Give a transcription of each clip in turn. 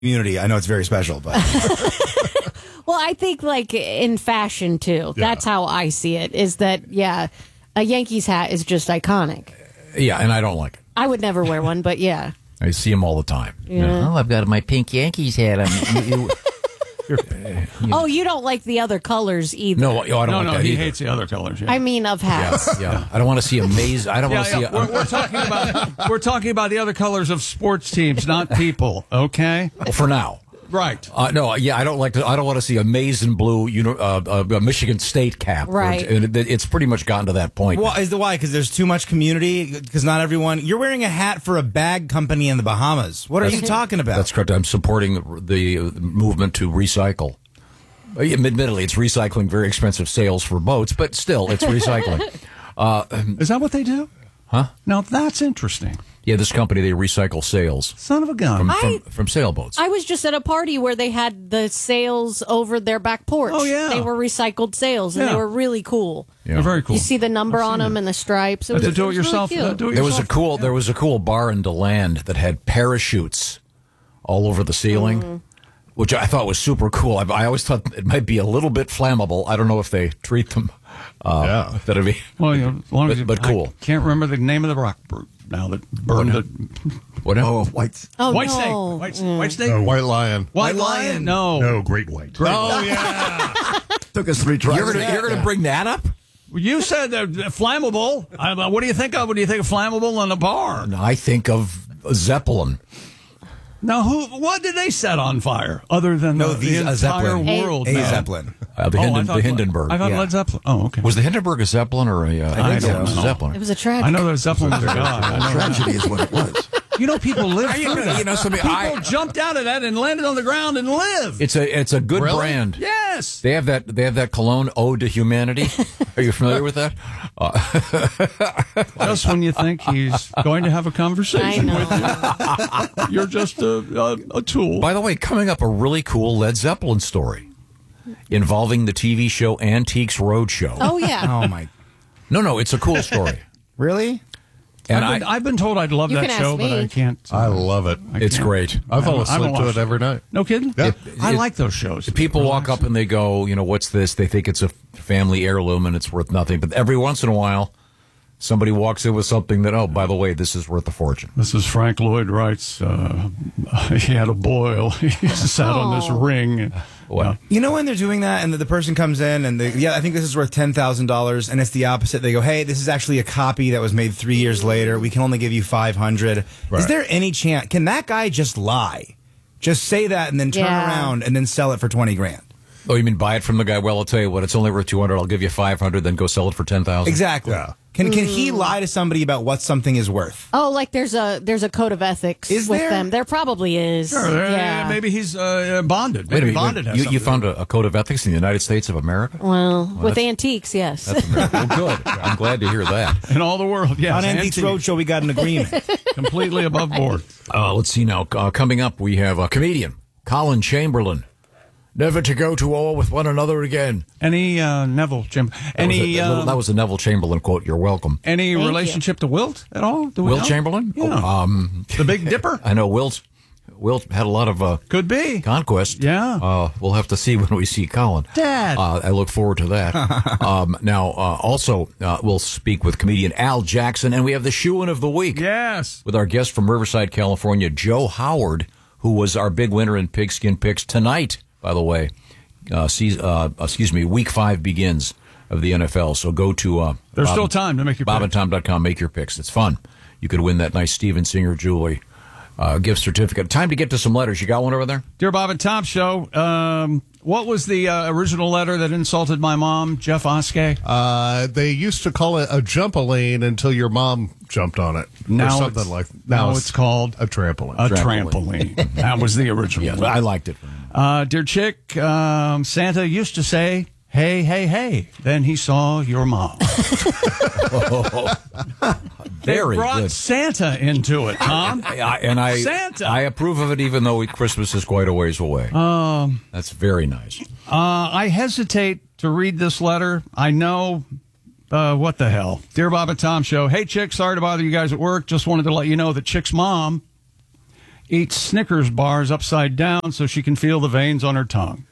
community. I know it's very special, but Well, I think like in fashion too. That's how I see it. Is that a Yankees hat is just iconic. Yeah, and I don't like it. I would never wear one, but yeah. I see them all the time. Yeah. Oh, I've got my pink Yankees hat on. Oh, you don't like the other colors either. No, I don't like that he either. hates the other colors. Yeah. I mean, of hats. Yeah. I don't want to see a maze. I don't want to see. We're talking about the other colors of sports teams, not people. Okay. Well, for now. Right. I don't like to. I don't want to see a maize and blue, Michigan State cap. Right. And it's pretty much gotten to that point. well, why? Because there's too much community. Because not everyone. You're wearing a hat for a bag company in the Bahamas. What are you talking about? That's correct. I'm supporting the movement to recycle. Admittedly, it's recycling very expensive sails for boats, but still, it's recycling. Is that what they do? Huh? Now that's interesting. Yeah, this company, they recycle sails Son of a gun. from sailboats. I was just at a party where they had the sails over their back porch. Oh, yeah. They were recycled sails, and Yeah. they were really cool. Yeah. They're very cool. You see the number on them and the stripes. It was, That's a it was do-it-yourself. Really cute. There was a cool bar in DeLand that had parachutes all over the ceiling, which I thought was super cool. I always thought it might be a little bit flammable. I don't know if they treat them. That'd be. Well, as long as but cool. I can't remember the name of the rock group now that burned it. What? Oh, white. Oh, White no. Snake. White Snake. White lion. White Lion. No. No, great white. Oh yeah. Took us 3 tries. You're gonna bring that up? You said flammable. What do you think of when you think of flammable in a bar? No, I think of Zeppelin. Now, what did they set on fire other than the entire Zeppelin. world? a now? Zeppelin. The Hindenburg. I thought Yeah. Led Zeppelin. Oh, okay. Was the Hindenburg a Zeppelin or a? I think it don't was a know. Zeppelin. It was a tragedy. I know that Zeppelin was a god. I know that. Tragedy is what it was. You know, people live through that. You know, something. People jumped out of that and landed on the ground and lived. It's a good Really? brand. Yes. They have that cologne, Ode to Humanity. Are you familiar with that? Just when you think he's going to have a conversation I with know. you, you're just a tool. By the way, coming up, a really cool Led Zeppelin story involving the TV show Antiques Roadshow. Oh, yeah. Oh my! No, it's a cool story. Really? And I've been told I'd love You that can show, ask but me. I can't. I love it. it's can't. great. I fall I asleep don't to watch it every night. No kidding? Yeah. I like those shows. People walk up and they go, what's this? They think it's a family heirloom and it's worth nothing. But every once in a while, somebody walks in with something that, oh, by the way, this is worth a fortune. This is Frank Lloyd Wright's. He had a boil. He sat on this ring. What? You know when they're doing that and the person comes in and I think this is worth $10,000 and it's the opposite. They go, hey, this is actually a copy that was made 3 years later. We can only give you $500. Right. Is there any chance? Can that guy just lie? Just say that and then turn Yeah. around and then sell it for $20,000. Oh, you mean buy it from the guy? Well, I'll tell you what, it's only worth $200. I'll give you $500, then go sell it for $10,000. Exactly. Yeah. Can he lie to somebody about what something is worth? Oh, like there's a code of ethics Is with there? them. There probably is. Sure, Yeah. maybe he's bonded. Wait a Maybe minute. bonded has You something found to do. a code of ethics in the United States of America? Well, with antiques, yes. That's America. Well, good. I'm glad to hear that. In all the world, yes. On Antiques Roadshow, we got an agreement. Completely above board. Let's see now. Coming up, we have a comedian, Colin Chamberlain. Never to go to war with one another again. Any Neville Chamberlain? That was a Neville Chamberlain quote. You're welcome. Any Thank relationship to Wilt at all? Do we Wilt know? Chamberlain? Yeah. Oh, The Big Dipper? I know Wilt had a lot of Could be. conquest. Yeah. We'll have to see when we see Colin. Dad. I look forward to that. Also, we'll speak with comedian Al Jackson, and we have the shoe-in of the week Yes. with our guest from Riverside, California, Joe Howard, who was our big winner in Pigskin Picks tonight, by the way. Week 5 begins of the NFL. So go to There's still time to make your picks. BobandTom.com. Make your picks. It's fun. You could win that nice Steven Singer jewelry gift certificate. Time to get to some letters. You got one over there? Dear Bob and Tom Show, what was the original letter that insulted my mom, Jeff Oskey? They used to call it a jump-a-lane until your mom jumped on it. Now or something it's- like now it's called a trampoline. A trampoline. That was the original. Yeah, I liked it. Dear Chick, Santa used to say, hey, hey, hey. Then he saw your mom. Very They brought good. Santa into it, Tom. Santa. I approve of it, even though Christmas is quite a ways away. That's very nice. I hesitate to read this letter. I know. What the hell? Dear Bob and Tom Show. Hey, Chick, sorry to bother you guys at work. Just wanted to let you know that Chick's mom eats Snickers bars upside down so she can feel the veins on her tongue.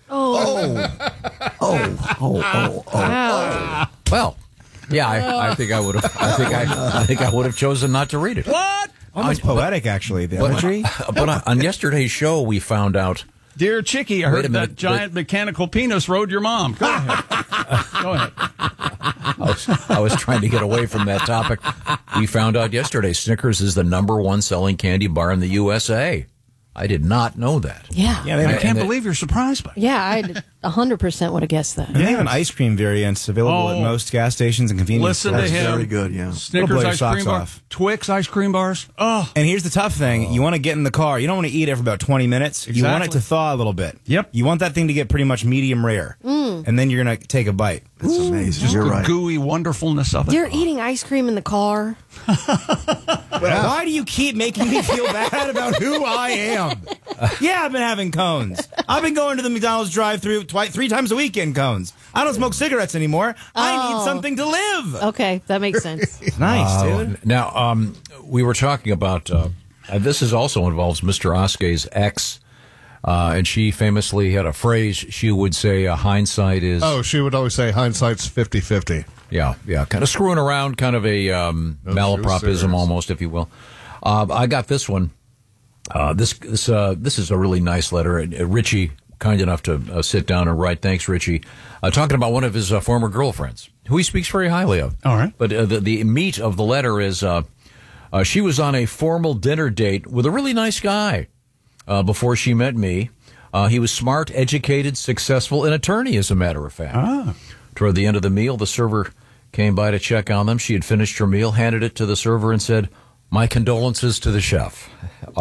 Well, yeah, I think I would have. I think I would have chosen not to read it. What? Almost poetic, actually, the imagery. But on yesterday's show, we found out. Dear Chicky, I Wait heard a minute, that giant mechanical penis rode your mom. Go ahead. Go ahead. I was trying to get away from that topic. We found out yesterday Snickers is the #1 selling candy bar in the USA. I did not know that. Yeah. Yeah, they I have, can't believe you're surprised by it. Yeah, I 100% would have guessed that. they have an ice cream variant available at most gas stations and convenience Listen to stores. him. Very good, yeah. It'll Snickers blow your ice socks cream bar. off. Twix ice cream bars. Oh, And here's the tough thing. You want to get in the car. You don't want to eat it for about 20 minutes. You want it Exactly. to thaw a little bit. Yep. You want that thing to get pretty much medium rare. And then you're going to take a bite. That's amazing. just You're the right. gooey wonderfulness of it. You're eating ice cream in the car. Why do you keep making me feel bad about who I am? Yeah, I've been having cones. I've been going to the McDonald's drive-thru 3 times a week in cones. I don't smoke cigarettes anymore. I need something to live. Okay, that makes sense. It's nice, dude. Now, we were talking about this. Is also involves Mr. Oskay's ex, and she famously had a phrase. She would say, "Hindsight is." Oh, she would always say hindsight's 50-50. Yeah, kind of screwing around, kind of a malapropism serious. almost, if you will. I got this one. This is a really nice letter. Richie, kind enough to sit down and write. Thanks, Richie. Talking about one of his former girlfriends, who he speaks very highly of. All right. But the meat of the letter is she was on a formal dinner date with a really nice guy before she met me. He was smart, educated, successful, an attorney, as a matter of fact. Toward the end of the meal, the server came by to check on them. She had finished her meal, handed it to the server, and said, "My condolences to the chef."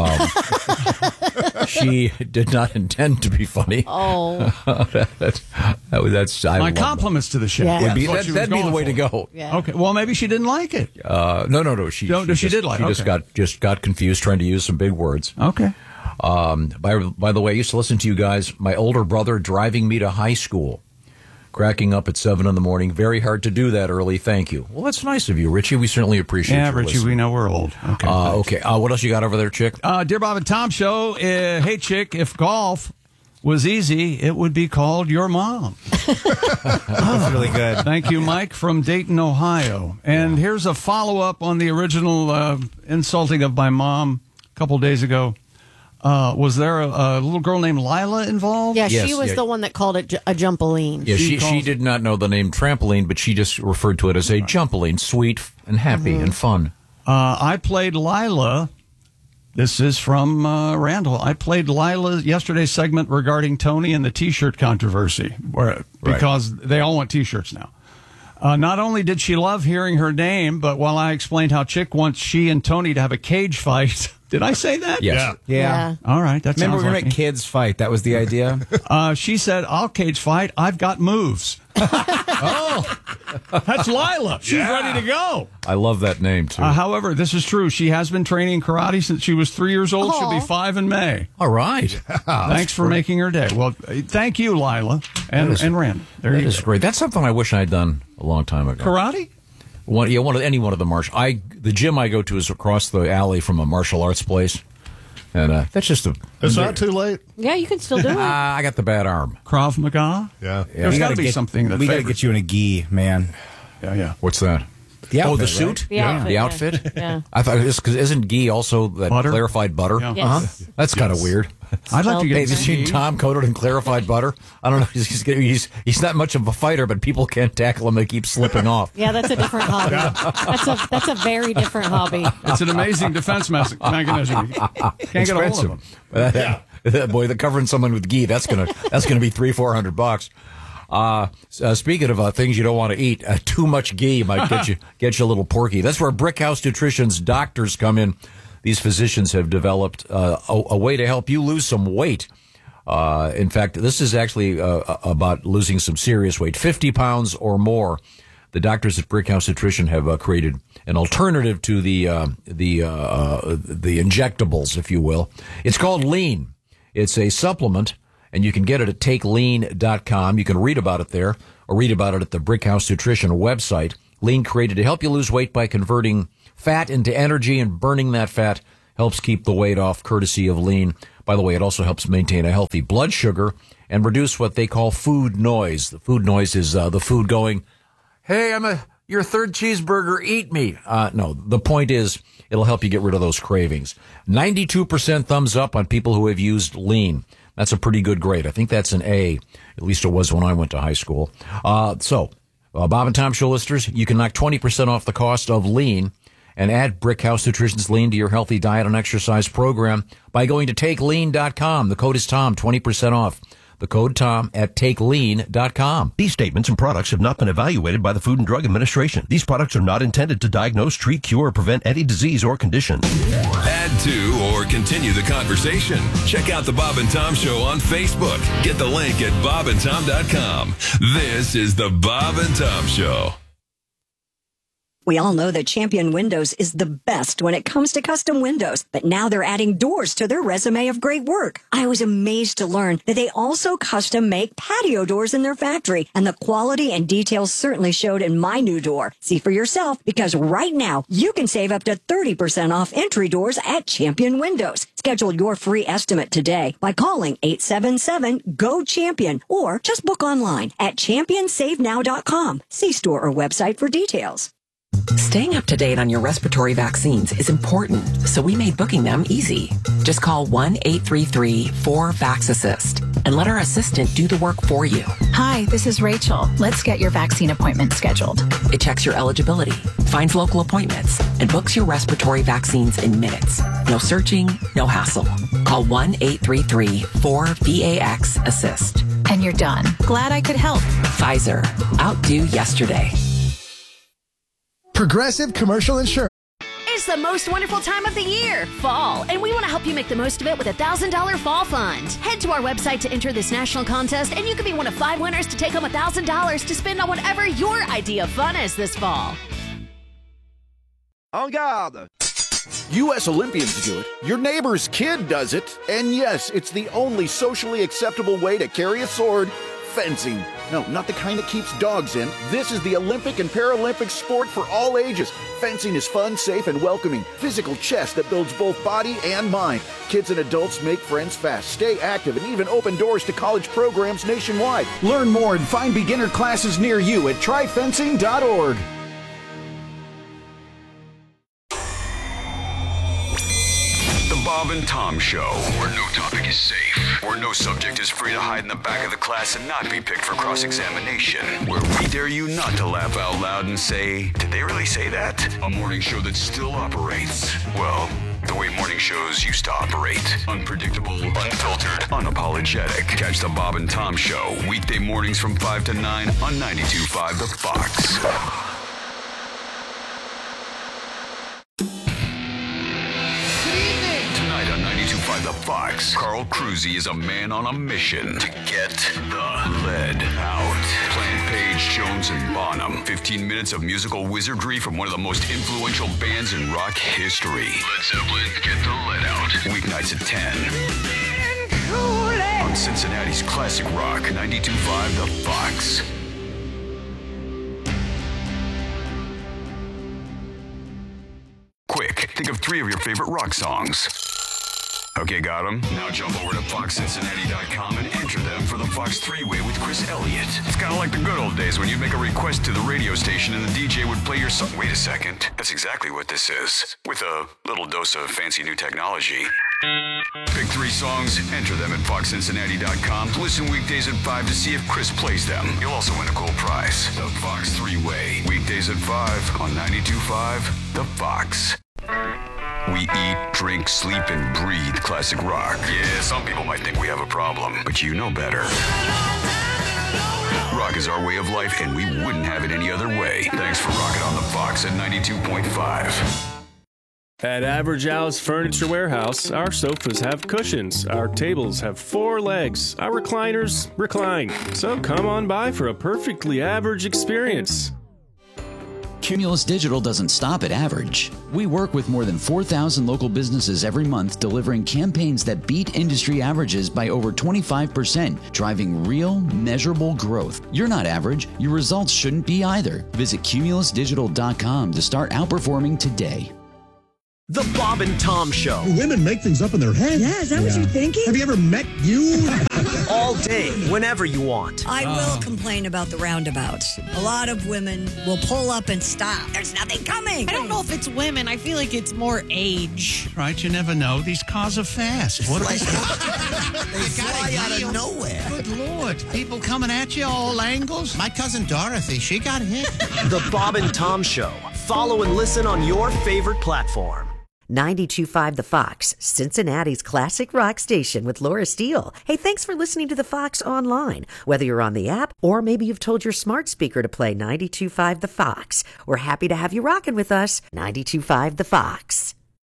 She did not intend to be funny. Oh, That's I My love that. compliments to the chef. Yeah. Would be, That's what she was that'd be the going way for. to go. yeah. Okay. Well, maybe she didn't like it. No. She did like it. She Okay. just got confused trying to use some big words. Okay. By the way, I used to listen to you guys. My older brother driving me to high school, cracking up at 7 in the morning. Very hard to do that early. Thank you. Well, that's nice of you, Richie. We certainly appreciate Yeah, your Richie, listening. we know we're old. Okay. Okay. What else you got over there, Chick? Dear Bob and Tom Show, hey, Chick, if golf was easy, it would be called Your Mom. That's really good. Thank you, Mike from Dayton, Ohio. And here's a follow-up on the original insulting of my mom a couple days ago. Was there a little girl named Lila involved? Yeah, Yes, she was yeah. the one that called it a jumpaline. Yeah, she calls- did not know the name trampoline, but she just referred to it as a jumpaline, sweet and happy and fun. I played Lila. This is from Randall. I played Lila yesterday's segment regarding Tony and the T-shirt controversy, because they all want T-shirts now. Not only did she love hearing her name, but while I explained how Chick wants she and Tony to have a cage fight, did I say that? Yes. Yeah. All right, that Remember, sounds we were like going to make kids fight. That was the idea. She said, "I'll cage fight. I've got moves." Oh, that's Lila. She's ready to go. I love that name, too. However, this is true. She has been training karate since she was 3 years old. She'll be Aw. 5 in May. All right. Thanks for making her day. Well, thank you, Lila and Rand. There That you is go. great. That's something I wish I had done a long time ago. Karate? Any one of the the gym I go to is across the alley from a martial arts place, and that's just It's not too late. Yeah, you can still do it. I got the bad arm. Krav Maga? Yeah. There's We got gotta to be get- something that we got to favors- get you in a gi, man. Yeah. What's that? The Oh, the outfit, suit? The outfit, The yeah. outfit? Yeah. I thought because isn't ghee also that Butter? clarified butter? Yeah. Yes. That's kind of weird. I'd like to Hey, get have you seen Tom coated in clarified butter? I don't know. He's not much of a fighter, but people can't tackle him. They keep slipping off. Yeah, that's a different hobby. That's a very different hobby. It's an amazing defense mechanism. Can't get a hold of them. Boy, they're covering someone with ghee. That's gonna be $300-400. Speaking of things you don't want to eat, too much ghee might get you a little porky. That's where Brickhouse Nutrition's doctors come in. These physicians have developed a way to help you lose some weight. In fact, this is actually about losing some serious weight, 50 pounds or more. The doctors at Brickhouse Nutrition have created an alternative to the injectables, if you will. It's called Lean. It's a supplement, and you can get it at TakeLean.com. You can read about it there, or read about it at the Brickhouse Nutrition website. Lean created to help you lose weight by converting fat into energy and burning that fat helps keep the weight off, courtesy of Lean. By the way, it also helps maintain a healthy blood sugar and reduce what they call food noise. The food noise is the food going, hey, your third cheeseburger, eat me. No, the point is it'll help you get rid of those cravings. 92% thumbs up on people who have used Lean. That's a pretty good grade. I think that's an A. At least it was when I went to high school. Bob and Tom Show listeners, you can knock 20% off the cost of Lean and add Brickhouse Nutrition's Lean to your healthy diet and exercise program by going to TakeLean.com. The code is Tom, 20% off. The code Tom at TakeLean.com. These statements and products have not been evaluated by the Food and Drug Administration. These products are not intended to diagnose, treat, cure, or prevent any disease or condition. Add to or continue the conversation. Check out the Bob and Tom Show on Facebook. Get the link at bobandtom.com. This is the Bob and Tom Show. We all know that Champion Windows is the best when it comes to custom windows, but now they're adding doors to their resume of great work. I was amazed to learn that they also custom make patio doors in their factory, and the quality and details certainly showed in my new door. See for yourself, because right now you can save up to 30% off entry doors at Champion Windows. Schedule your free estimate today by calling 877-GO-CHAMPION or just book online at championsavenow.com. See store or website for details. Staying up to date on your respiratory vaccines is important, so we made booking them easy. Just call 1-833-4-VAX-ASSIST and let our assistant do the work for you. Hi, this is Rachel. Let's get your vaccine appointment scheduled. It checks your eligibility, finds local appointments, and books your respiratory vaccines in minutes. No searching, no hassle. Call 1-833-4-VAX-ASSIST. And you're done. Glad I could help. Pfizer. Outdo yesterday. Progressive Commercial Insurance. It's the most wonderful time of the year, fall, and we want to help you make the most of it with a $1,000 fall fund. Head to our website to enter this national contest, and you could be one of 5 winners to take home $1,000 to spend on whatever your idea of fun is this fall. En garde! U.S. Olympians do it, your neighbor's kid does it, and yes, it's the only socially acceptable way to carry a sword. Fencing. No, not the kind that keeps dogs in. This is the Olympic and Paralympic sport for all ages. Fencing is fun, safe, and welcoming. Physical chess that builds both body and mind. Kids and adults make friends fast, stay active, and even open doors to college programs nationwide. Learn more and find beginner classes near you at tryfencing.org. Bob and Tom Show, where no topic is safe, where no subject is free to hide in the back of the class and not be picked for cross-examination, where we dare you not to laugh out loud and say, did they really say that? A morning show that still operates, well, the way morning shows used to operate. Unpredictable, unfiltered, unapologetic. Catch the Bob and Tom Show, weekday mornings from 5 to 9 on 92.5 The Fox. The Fox. Carl Cruzy is a man on a mission to get the lead out. Plant Page, Jones, and Bonham. 15 minutes of musical wizardry from one of the most influential bands in rock history. Led Zeppelin, Get the Lead Out. Weeknights at 10. On Cincinnati's classic rock, 92.5 The Fox. Quick, think of 3 of your favorite rock songs. Okay, got them? Now jump over to FoxCincinnati.com and enter them for the Fox 3-Way with Chris Elliott. It's kind of like the good old days when you'd make a request to the radio station and the DJ would play your song. Wait a second. That's exactly what this is. With a little dose of fancy new technology. Pick 3 songs, enter them at FoxCincinnati.com. Listen weekdays at 5 to see if Chris plays them. You'll also win a cool prize. The Fox 3-Way. Weekdays at 5 on 92.5 The Fox. We eat, drink, sleep, and breathe classic rock. Yeah, some people might think we have a problem, but you know better. Rock is our way of life, and we wouldn't have it any other way. Thanks for rocking on the Fox at 92.5. At Average Al's Furniture Warehouse, our sofas have cushions, our tables have 4 legs, our recliners recline. So come on by for a perfectly average experience. Cumulus Digital doesn't stop at average. We work with more than 4,000 local businesses every month, delivering campaigns that beat industry averages by over 25%, driving real, measurable growth. You're not average. Your results shouldn't be either. Visit cumulusdigital.com to start outperforming today. The Bob and Tom Show. Women make things up in their head. Yeah, is that what you're thinking? Have you ever met you? All day, whenever you want. I will complain about the roundabouts. A lot of women will pull up and stop. There's nothing coming. I don't know if it's women. I feel like it's more age. Right, you never know. These cars are fast. What are they? They fly out of nowhere. Good Lord. People coming at you all angles. My cousin Dorothy, she got hit. The Bob and Tom Show. Follow and listen on your favorite platform. 92.5 The Fox, Cincinnati's classic rock station with Laura Steele. Hey, thanks for listening to The Fox online. Whether you're on the app or maybe you've told your smart speaker to play 92.5 The Fox. We're happy to have you rocking with us. 92.5 The Fox.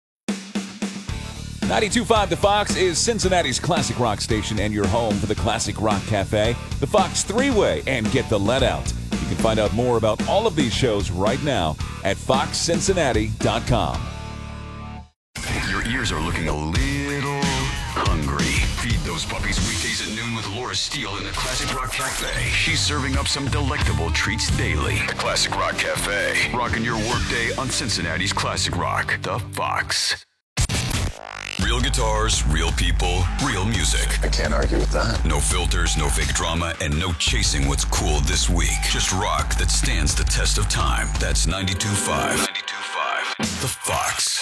92.5 The Fox is Cincinnati's classic rock station and your home for the Classic Rock Cafe, the Fox Three-Way, and Get the Let Out. You can find out more about all of these shows right now at foxcincinnati.com. Your ears are looking a little hungry. Feed those puppies weekdays at noon with Laura Steele in the Classic Rock Cafe. She's serving up some delectable treats daily. The Classic Rock Cafe. Rocking your workday on Cincinnati's Classic Rock. The Fox. Real guitars, real people, real music. I can't argue with that. No filters, no fake drama, and no chasing what's cool this week. Just rock that stands the test of time. That's 92.5. 92.5. The Fox.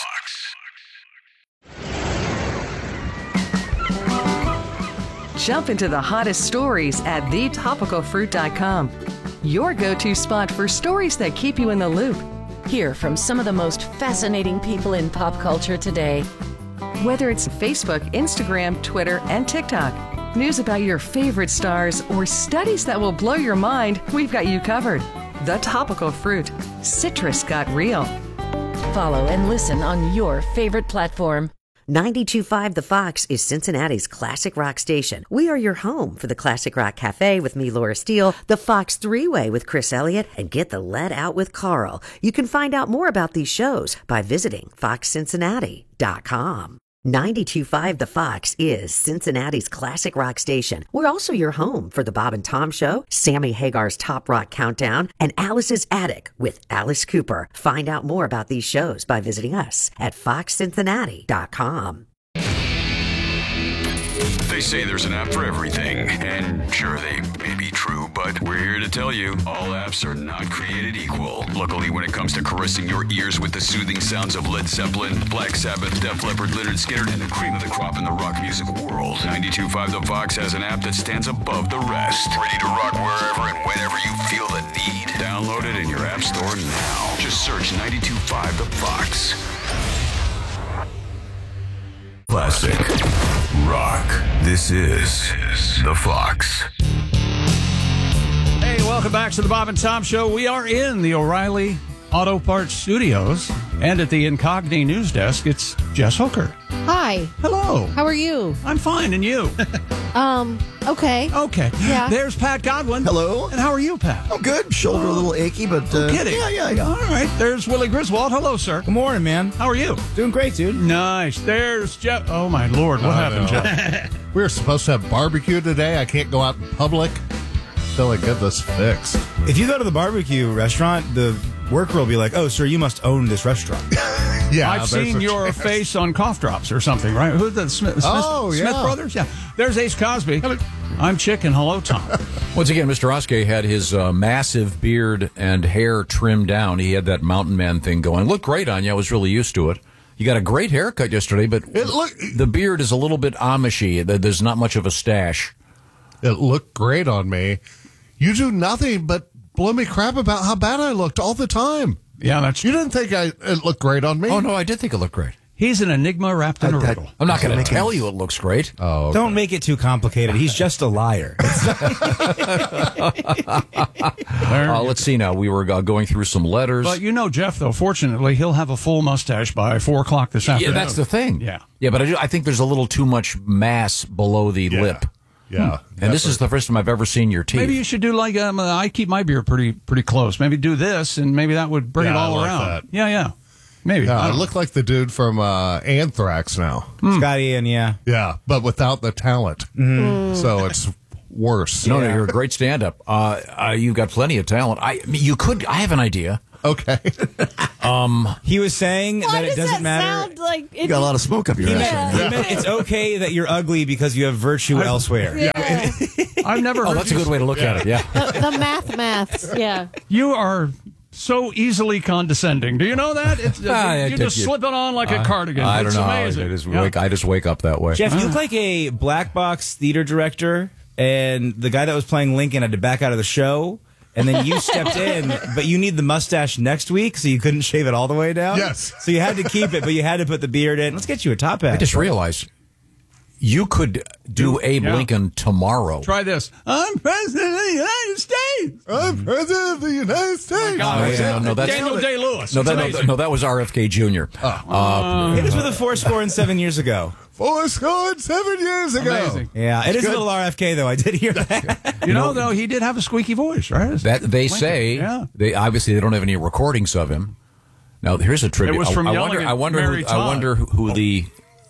Jump into the hottest stories at thetopicalfruit.com. Your go-to spot for stories that keep you in the loop. Hear from some of the most fascinating people in pop culture today. Whether it's Facebook, Instagram, Twitter, and TikTok, news about your favorite stars, or studies that will blow your mind, we've got you covered. The Topical Fruit. Citrus got real. Follow and listen on your favorite platform. 92.5 The Fox is Cincinnati's classic rock station. We are your home for the Classic Rock Cafe with me, Laura Steele, the Fox Three-Way with Chris Elliott, and Get the Let Out with Carl. You can find out more about these shows by visiting foxcincinnati.com. 92.5 The Fox is Cincinnati's classic rock station. We're also your home for the Bob and Tom Show, Sammy Hagar's Top Rock Countdown, and Alice's Attic with Alice Cooper. Find out more about these shows by visiting us at foxcincinnati.com. They say there's an app for everything, and sure, they may be true, but we're here to tell you, all apps are not created equal. Luckily, when it comes to caressing your ears with the soothing sounds of Led Zeppelin, Black Sabbath, Def Leppard, Lynyrd Skynyrd, and the cream of the crop in the rock music world, 92.5 The Fox has an app that stands above the rest. Ready to rock wherever and whenever you feel the need. Download it in your app store now. Just search 92.5 The Fox. Classic rock. This is The Fox. Hey, welcome back to the Bob and Tom Show. We are in the O'Reilly Auto Parts Studios, and at the Incogni News Desk, it's Jess Hooker. Hi. Hello. How are you? I'm fine, and you? Okay. Okay. Yeah. There's Pat Godwin. Hello. And how are you, Pat? I'm good. Shoulder a little achy, but... No kidding. Yeah. All right. There's Willie Griswold. Hello, sir. Good morning, man. How are you? Doing great, dude. Nice. There's Jeff. Oh, my Lord. What happened, Jeff? We were supposed to have barbecue today. I can't go out in public till I get this fixed. If you go to the barbecue restaurant, the worker will be like, "Oh, sir, you must own this restaurant." Yeah, I've seen your face on Cough Drops or something, right? Who's the Smith Brothers? Yeah. There's Ace Cosby. Hello. I'm Chicken. Hello, Tom. Once again, Mr. Oskey had his massive beard and hair trimmed down. He had that mountain man thing going. Looked great on you. I was really used to it. You got a great haircut yesterday, but the beard is a little bit Amishy. There's not much of a stash. It looked great on me. You do nothing but blow me crap about how bad I looked all the time. Yeah, that's... You didn't think it looked great on me? Oh, no, I did think it looked great. He's an enigma wrapped in a riddle. I'm not going to tell you it looks great. Oh, okay. Don't make it too complicated. He's just a liar. Let's see now. We were going through some letters. But you know, Jeff, though, fortunately, he'll have a full mustache by 4 o'clock this afternoon. Yeah, that's the thing. Yeah. Yeah, but I think there's a little too much mass below the lip. Yeah. And this is the first time I've ever seen your teeth. Maybe you should do like, I keep my beard pretty close. Maybe do this, and maybe that would bring it all I like around. that. Yeah. Maybe. Yeah, I look like the dude from Anthrax now. Scott Ian, yeah. Yeah, but without the talent. Mm-hmm. So it's worse. No, you're a great stand-up. You've got plenty of talent. I have an idea. Okay. He was saying Why that it does doesn't that matter. sound like it, You got a lot of smoke up your He ass. meant it's okay that you're ugly because you have virtue elsewhere. I've never heard that's a good way to look at it. Yeah. the maths. Yeah. You are so easily condescending. Do you know that? It's, you just slip it on like a cardigan. I don't It's know. amazing. I just wake up that way. Jeff, you look like a black box theater director, and the guy that was playing Lincoln had to back out of the show. And then you stepped in, but you need the mustache next week, so you couldn't shave it all the way down? Yes. So you had to keep it, but you had to put the beard in. Let's get you a top hat. I just realized you could do Abe Lincoln tomorrow. Try this. I'm President of the United States. I'm President of the United States. No, that's Daniel Day-Lewis. No, that was RFK Jr. It was with a 407 years ago. 407 years ago. Amazing. Yeah, it is Good. a little RFK, though. I did hear that. You know, though, he did have a squeaky voice, right? That they Lincoln. say. Yeah. They obviously they don't have any recordings of him. Now here's a trivia. It was from I yelling at Mary Todd. wonder who the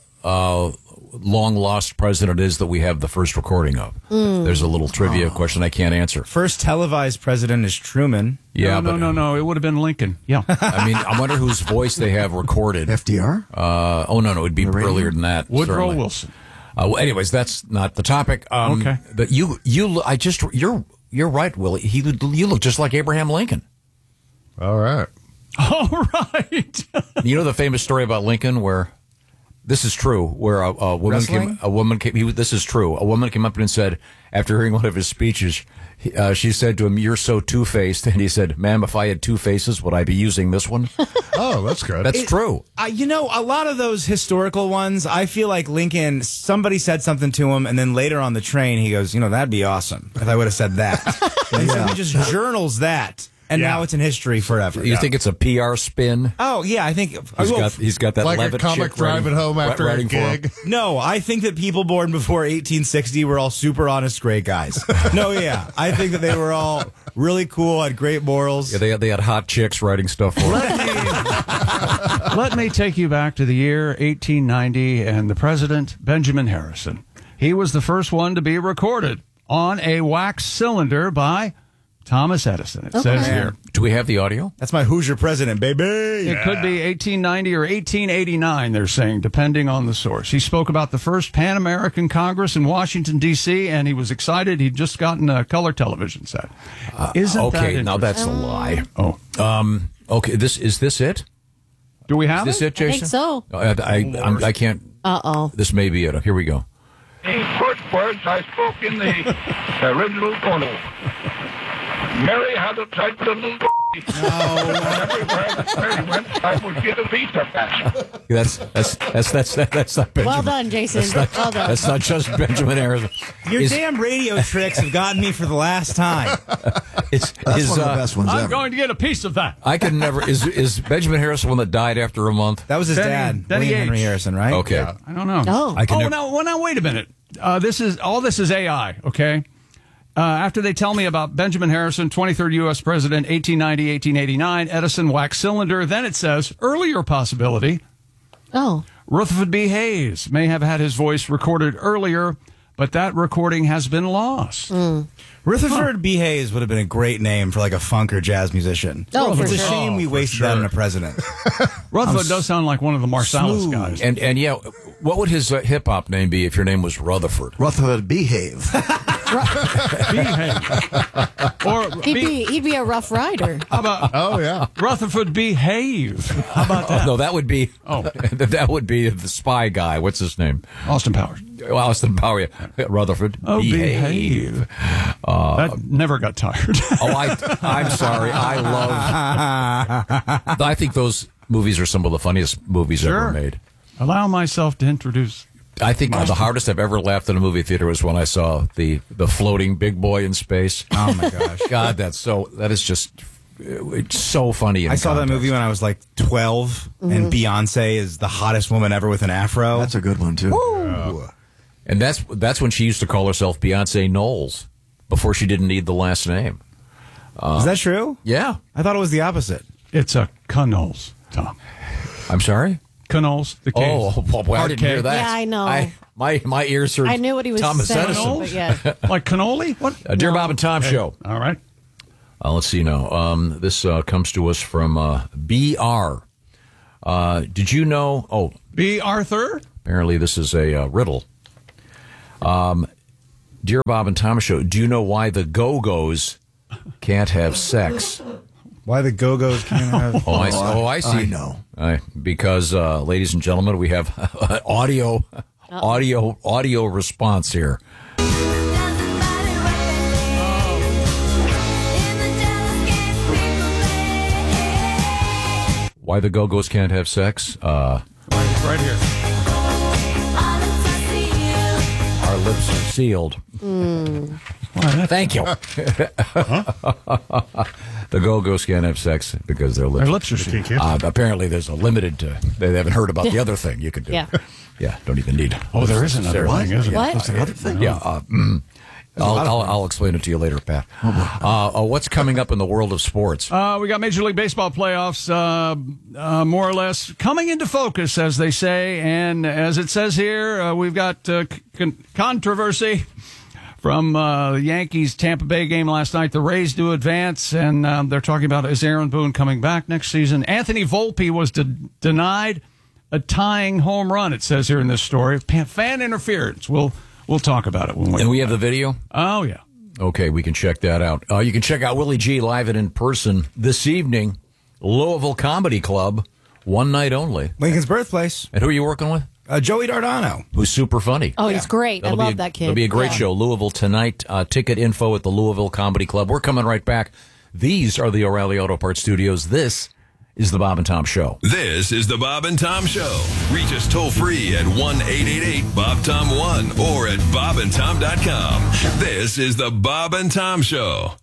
long lost president is that we have the first recording of. There's a little trivia question I can't answer. First televised president is Truman. Yeah, No. It would have been Lincoln. Yeah. I mean, I wonder whose voice they have recorded. FDR? No, it'd be earlier than that. Woodrow certainly. Wilson. Well, anyways, that's not the topic. Okay. But you're right, Willie. You look just like Abraham Lincoln. All right. All right. You know the famous story about Lincoln where this is true, where a woman came. This is true. A woman came up and said, after hearing one of his speeches, she said to him, "You're so two-faced," and he said, "Ma'am, if I had two faces, would I be using this one?" Oh, that's good. That's true. You know, a lot of those historical ones, I feel like Lincoln, somebody said something to him, and then later on the train, he goes, that'd be awesome if I would have said that. And so he just journals that. And now it's in history forever. You think it's a PR spin? Oh, yeah, I think... He's got that like Levitt a comic chick driving home after a writing for him. gig. No, I think that people born before 1860 were all super honest, great guys. No, yeah. I think that they were all really cool, had great morals. Yeah, they had hot chicks writing stuff for them. Let me take you back to the year 1890 and the president, Benjamin Harrison. He was the first one to be recorded on a wax cylinder by Thomas Edison, it says here. Do we have the audio? That's my Hoosier president, baby. It could be 1890 or 1889, they're saying, depending on the source. He spoke about the first Pan-American Congress in Washington, D.C., and he was excited. He'd just gotten a color television set. Isn't that okay, now that's a lie. Oh. Okay, is this it? Do we have Is this it, I Jason? think so. I can't. Uh-oh. This may be it. Here we go. The first words I spoke in the original photo. Mary had a tight little everywhere Mary went, I would get a piece of that. That's not Benjamin. Well done, Jason. Well done. That's not just Benjamin Harrison. Your damn radio tricks have gotten me for the last time. That's one of the best ones I'm ever. going to get a piece of that. I can never. Is Benjamin Harrison one that died after a month? That was his dad, William Henry Harrison, right? Okay. Yeah. I don't know. Oh. I can never- Now, wait a minute. This is AI, okay? After they tell me about Benjamin Harrison, 23rd U.S. President, 1890, 1889, Edison wax cylinder, then it says, earlier possibility, Oh. Rutherford B. Hayes may have had his voice recorded earlier, but that recording has been lost. Rutherford B. Hayes would have been a great name for like a funk or jazz musician. Oh, for it's a sure. shame we wasted that on a president. Rutherford does sound like one of the Marsalis guys. And yeah, what would his hip hop name be if your name was Rutherford? Rutherford Behave. Or He'd be a rough rider. how about Oh, yeah. Rutherford Behave? How about that? No, that would be that would be the spy guy. What's his name? Austin Powers. Austin Power. Yeah. Rutherford. Oh, behave. That never got tired. I'm sorry. I think those movies are some of the funniest movies ever made. Allow myself to introduce. I think the hardest I've ever laughed in a movie theater was when I saw the floating big boy in space. Oh my gosh. God, that is just it's so funny. I saw that movie when I was like 12, and Beyonce is the hottest woman ever with an afro. That's a good one, too. And that's when she used to call herself Beyonce Knowles before she didn't need the last name. Is that true? Yeah. I thought it was the opposite. It's a Knowles, Tom. I'm sorry? Knowles, the case. Oh, boy, I didn't hear that. Yeah, I know. My ears are. I knew what he was Thomas saying. Edison. But yeah. Like cannoli? What? Dear Bob and Tom show. All right. Let's see now. This comes to us from B.R. Did you know? Oh, B. Arthur? Apparently this is a riddle. Dear Bob and Tom Show, do you know why the Go-Go's can't have sex? Why the Go-Go's can't have... I see. I know. Because, ladies and gentlemen, we have audio response here. Why the Go-Go's can't have sex? Right here. Our lips are sealed. Thank you. The Go-Go's can't have sex because their lips are sealed. Apparently, there's a limited. They haven't heard about the other thing you could do. Yeah. Don't even need. Oh, there is another thing, isn't What? That's another thing. Yeah. I'll explain it to you later, Pat. What's coming up in the world of sports? We got Major League Baseball playoffs, more or less coming into focus, as they say. And as it says here, we've got controversy from the Yankees Tampa Bay game last night. The Rays do advance, and they're talking about, is Aaron Boone coming back next season? Anthony Volpe was denied a tying home run, it says here in this story. Fan interference. We'll talk about it when And we have the video? Oh, yeah. Okay, we can check that out. You can check out Willie G live and in person this evening, Louisville Comedy Club, one night only. Lincoln's birthplace. And who are you working with? Joey Dardano. Who's super funny. Oh, he's great. I love that kid. It'll be a great Yeah. show. Louisville tonight. Ticket info at the Louisville Comedy Club. We're coming right back. These are the O'Reilly Auto Parts Studios. This is the Bob and Tom Show. This is the Bob and Tom Show. Reach us toll free at 1-888-BOB-TOM-1 or at bobandtom.com. This is the Bob and Tom Show.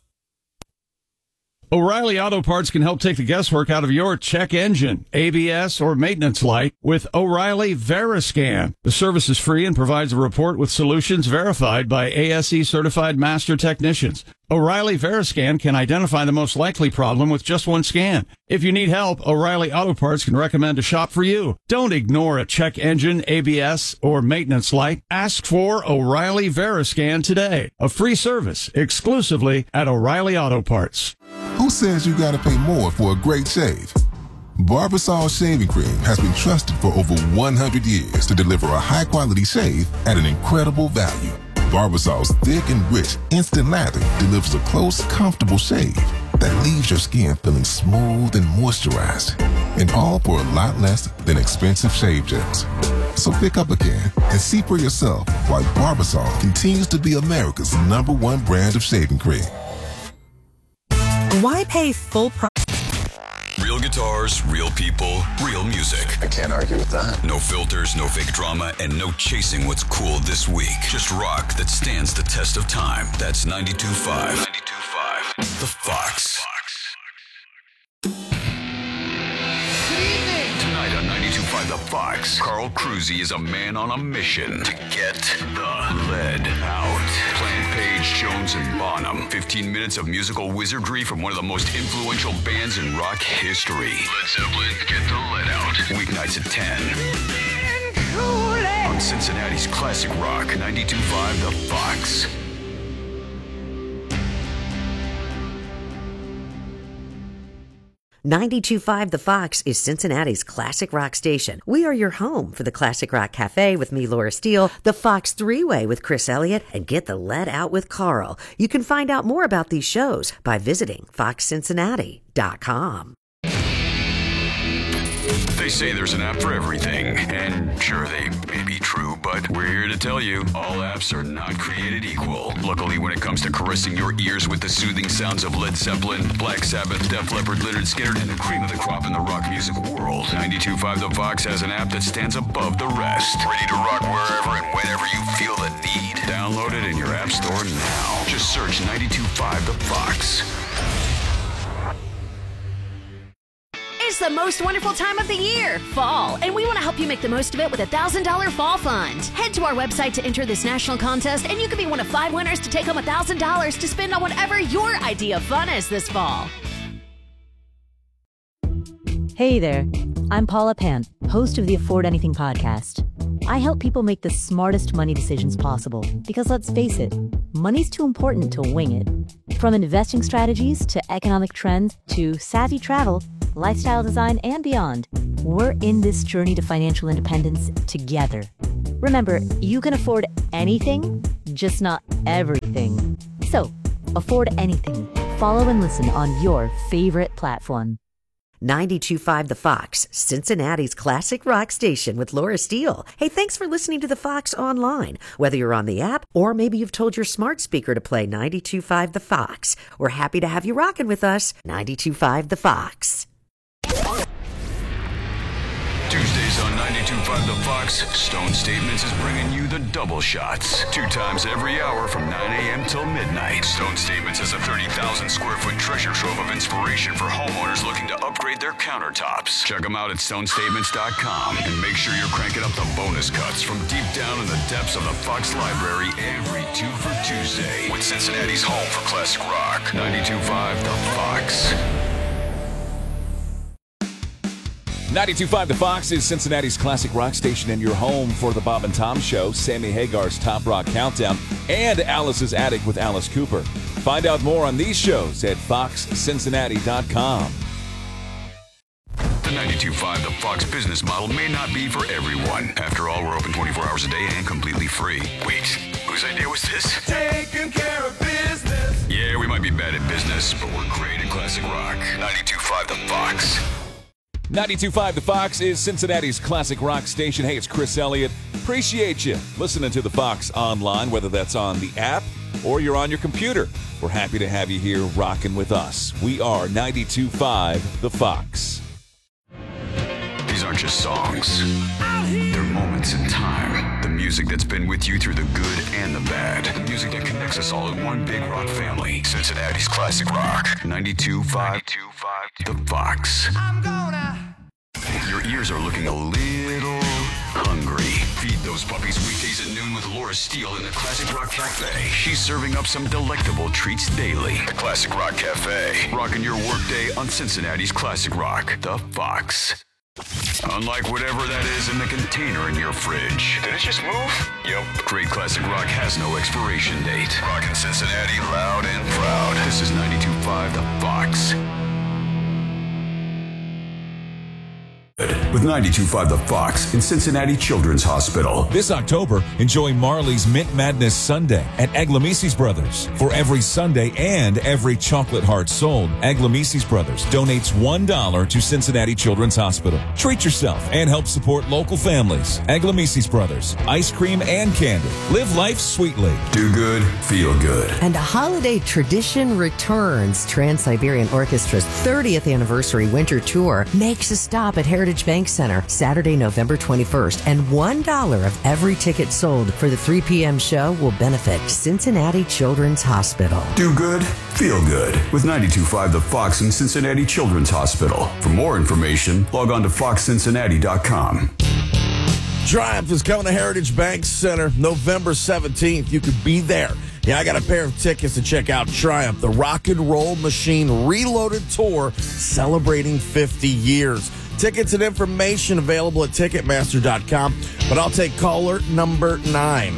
O'Reilly Auto Parts can help take the guesswork out of your check engine, ABS, or maintenance light with O'Reilly Veriscan. The service is free and provides a report with solutions verified by ASE certified master technicians. O'Reilly Veriscan can identify the most likely problem with just one scan. If you need help, O'Reilly Auto Parts can recommend a shop for you. Don't ignore a check engine, ABS, or maintenance light. Ask for O'Reilly Veriscan today. A free service exclusively at O'Reilly Auto Parts. Who says you gotta pay more for a great shave? Barbasol Shaving Cream has been trusted for over 100 years to deliver a high-quality shave at an incredible value. Barbasol's thick and rich instant lather delivers a close, comfortable shave that leaves your skin feeling smooth and moisturized, and all for a lot less than expensive shave gels. So pick up again and see for yourself why Barbasol continues to be America's #1 brand of shaving cream. Why pay full price? Real guitars, real people, real music. I can't argue with that. No filters, no fake drama, and no chasing what's cool this week. Just rock that stands the test of time. That's 92.5. 92.5. The Fox. Tonight on 92.5 The Fox, Carl Cruzy is a man on a mission to get the lead out. Plant Page, Jones, and Bonham. 15 minutes of musical wizardry from one of the most influential bands in rock history. Led Zeppelin, Get the Lead Out. Weeknights at 10. On Cincinnati's Classic Rock, 92.5 The Fox. .92.5 The Fox is Cincinnati's classic rock station. We are your home for the Classic Rock Cafe with me, Laura Steele, the Fox Three-Way with Chris Elliott, and Get the Lead Out with Carl. You can find out more about these shows by visiting foxcincinnati.com. They say there's an app for everything, and sure, they may be true, but we're here to tell you all apps are not created equal. Luckily, when it comes to caressing your ears with the soothing sounds of Led Zeppelin, Black Sabbath, Def Leppard, Lynyrd Skynyrd, and the cream of the crop in the rock music world, 92.5 The Fox has an app that stands above the rest. Ready to rock wherever and whenever you feel the need. Download it in your app store now. Just search 92.5 The Fox. It's the most wonderful time of the year, fall, and we want to help you make the most of it with a $1,000 fall fund. Head to our website to enter this national contest, and you can be one of 5 winners to take home $1,000 to spend on whatever your idea of fun is this fall. Hey there, I'm Paula Pant, host of the Afford Anything podcast. I help people make the smartest money decisions possible because let's face it, money's too important to wing it. From investing strategies to economic trends to savvy travel, lifestyle design, and beyond, we're in this journey to financial independence together. Remember, you can afford anything, just not everything. So, afford anything. Follow and listen on your favorite platform. 92.5 The Fox, Cincinnati's classic rock station with Laura Steele. Hey, thanks for listening to The Fox online. Whether you're on the app or maybe you've told your smart speaker to play 92.5 The Fox. We're happy to have you rocking with us. 92.5 The Fox. Tuesdays on 92.5 The Fox, Stone Statements is bringing you the double shots. 2 times every hour from 9 a.m. till midnight. Stone Statements is a 30,000 square foot treasure trove of inspiration for homeowners looking to upgrade their countertops. Check them out at stonestatements.com and make sure you're cranking up the bonus cuts from deep down in the depths of the Fox Library every 2 for Tuesday with Cincinnati's home for classic rock. 92.5 The Fox. 92.5 The Fox is Cincinnati's classic rock station and your home for the Bob and Tom Show, Sammy Hagar's Top Rock Countdown, and Alice's Attic with Alice Cooper. Find out more on these shows at foxcincinnati.com. The 92.5 The Fox business model may not be for everyone. After all, we're open 24 hours a day and completely free. Wait, whose idea was this? Taking care of business. Yeah, we might be bad at business, but we're great at classic rock. 92.5 The Fox. 92.5 The Fox is Cincinnati's classic rock station. Hey, it's Chris Elliott. Appreciate you listening to The Fox online, whether that's on the app or you're on your computer. We're happy to have you here rocking with us. We are 92.5 The Fox. These aren't just songs. They're moments in time. The music that's been with you through the good and the bad. The music that connects us all in one big rock family. Cincinnati's classic rock. 92.5 The Fox. Your ears are looking a little hungry. Feed those puppies weekdays at noon with Laura Steele in the Classic Rock Cafe. She's serving up some delectable treats daily. The Classic Rock Cafe. Rocking your workday on Cincinnati's Classic Rock. The Fox. Unlike whatever that is in the container in your fridge. Did it just move? Yep. Great classic rock has no expiration date. Rockin' Cincinnati loud and proud. This is 92.5 The Fox. With 92.5 The Fox in Cincinnati Children's Hospital. This October, enjoy Marley's Mint Madness Sundae at Aglamisi's Brothers. For every sundae and every chocolate heart sold, Aglamisi's Brothers donates $1 to Cincinnati Children's Hospital. Treat yourself and help support local families. Aglamisi's Brothers, ice cream and candy. Live life sweetly. Do good, feel good. And a holiday tradition returns. Trans-Siberian Orchestra's 30th anniversary winter tour makes a stop at Heritage Bank Center Saturday, November 21st, and $1 of every ticket sold for the 3 p.m. show will benefit Cincinnati Children's Hospital. Do good, feel good with 92.5 The Fox in Cincinnati Children's Hospital. For more information, log on to foxcincinnati.com. Triumph is coming to Heritage Bank Center November 17th. You could be there. Yeah, I got a pair of tickets to check out Triumph, the Rock and Roll Machine Reloaded Tour celebrating 50 years. Tickets and information available at Ticketmaster.com, but I'll take caller number 9,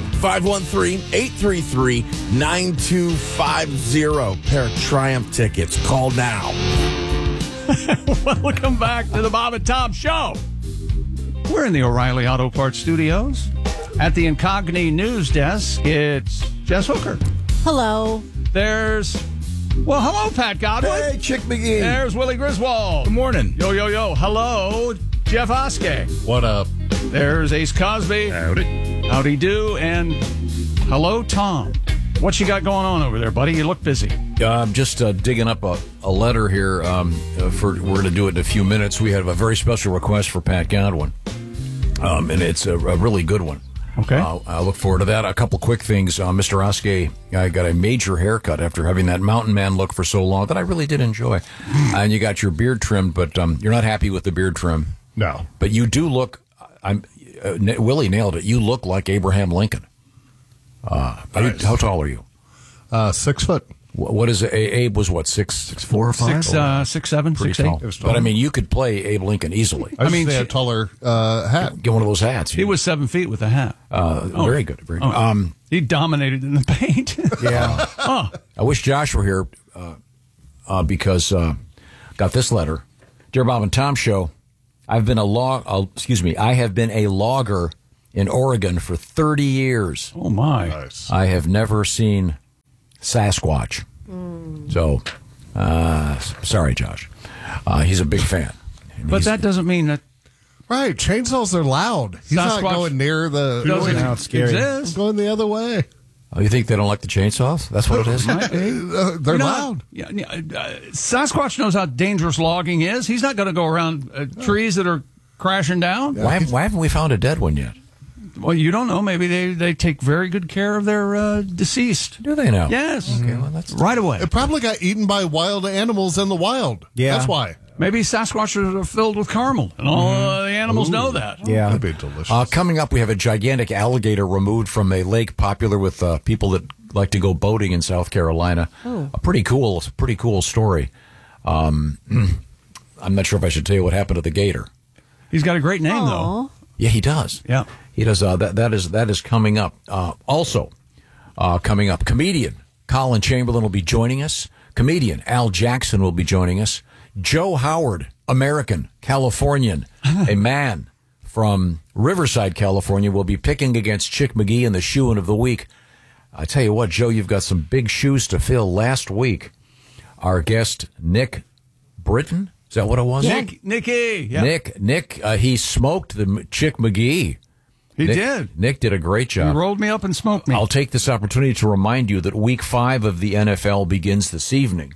513-833-9250. Pair of Triumph tickets. Call now. Welcome back to the Bob and Tom Show. We're in the O'Reilly Auto Parts Studios. At the Incogni News Desk, it's Jess Hooker. Hello. Hello, Pat Godwin. Hey, Chick McGee. There's Willie Griswold. Good morning. Yo, yo, yo. Hello, Jeff Oskey. What up? There's Ace Cosby. Howdy. Howdy do. And hello, Tom. What you got going on over there, buddy? You look busy. I'm just digging up a letter here. We're going to do it in a few minutes. We have a very special request for Pat Godwin, and it's a really good one. Okay. I look forward to that. A couple quick things. Mr. Oskey, I got a major haircut after having that mountain man look for so long that I really did enjoy. And you got your beard trimmed, but you're not happy with the beard trim. No. But you do look, Willie nailed it. You look like Abraham Lincoln. Nice. How tall are you? 6 foot. What is it? Abe was what, 6'4" or 5"? 6'7", Pretty 6'8". tall. It was tall. But I mean, you could play Abe Lincoln easily. I mean, they had a taller hat. Get one of those hats. He was 7 feet with a hat. Very good. Very good. He dominated in the paint. Yeah. I wish Josh were here because got this letter. Dear Bob and Tom Show, I have been a logger in Oregon for 30 years. Oh, my. Nice. I have never seen Sasquatch. So, sorry, Josh. He's a big fan. But that doesn't mean that... Right, chainsaws are loud. He's not Sasquatch going near the... doesn't it's scary. exist. I'm going the other way. Oh, you think they don't like the chainsaws? That's what it is? They're loud. Sasquatch knows how dangerous logging is. He's not going to go around trees that are crashing down. Why haven't we found a dead one yet? Well, you don't know. Maybe they take very good care of their deceased. Do they now? Yes. Okay, well, that's right away. It probably got eaten by wild animals in the wild. Yeah. That's why. Maybe Sasquatch are filled with caramel, and all the animals know that. Yeah. That'd be delicious. Coming up, we have a gigantic alligator removed from a lake popular with people that like to go boating in South Carolina. A pretty cool story. I'm not sure if I should tell you what happened to the gator. He's got a great name, though. Yeah, he does. Yeah, he does. That is coming up. Also, coming up, comedian Colin Chamberlain will be joining us. Comedian Al Jackson will be joining us. Joe Howard, American, Californian, a man from Riverside, California, will be picking against Chick McGee in the Shoe-In of the Week. I tell you what, Joe, you've got some big shoes to fill. Last week, our guest, Nick Britton, is that what it was? Nicky. Yeah. Nick, he smoked the Chick McGee. He did. Nick did a great job. He rolled me up and smoked me. I'll take this opportunity to remind you that Week 5 of the NFL begins this evening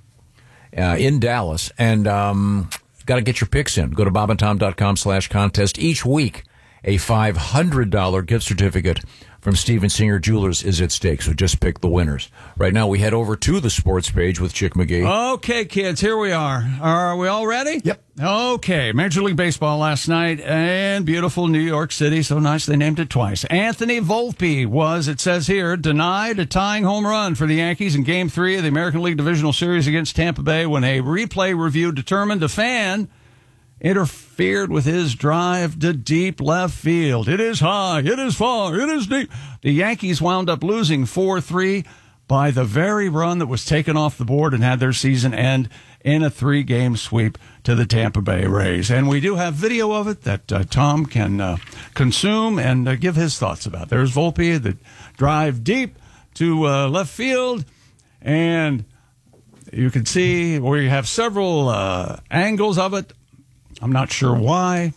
in Dallas, and got to get your picks in. Go to bobandtom.com/contest. Each week, a $500 gift certificate from Steven Singer Jewelers is at stake, so just pick the winners. Right now, we head over to the sports page with Chick McGee. Okay, kids, here we are. Are we all ready? Yep. Okay, Major League Baseball last night and beautiful New York City. So nice they named it twice. Anthony Volpe was, it says here, denied a tying home run for the Yankees in Game 3 of the American League Divisional Series against Tampa Bay when a replay review determined a fan interfered with his drive to deep left field. It is high, it is far, it is deep. The Yankees wound up losing 4-3 by the very run that was taken off the board and had their season end in a 3-game sweep to the Tampa Bay Rays. And we do have video of it that Tom can consume and give his thoughts about. There's Volpe, the drive deep to left field, and you can see we have several angles of it. I'm not sure why.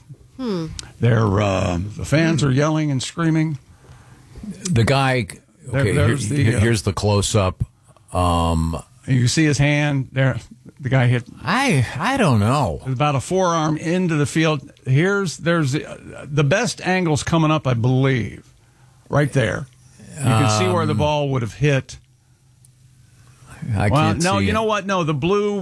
The fans are yelling and screaming. The guy, okay, here's the close-up. You see his hand there. The guy hit. I don't know. About a forearm into the field. There's the best angles coming up, I believe, right there. You can see where the ball would have hit. I can't see you it. know what? No, the blue